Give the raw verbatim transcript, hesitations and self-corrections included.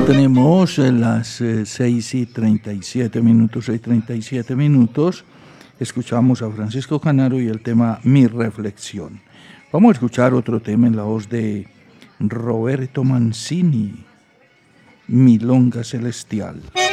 Ya tenemos eh, las eh, seis y treinta y siete minutos, seis y treinta y siete minutos. Escuchamos a Francisco Canaro y el tema Mi Reflexión. Vamos a escuchar otro tema en la voz de Roberto Mancini, Milonga Celestial.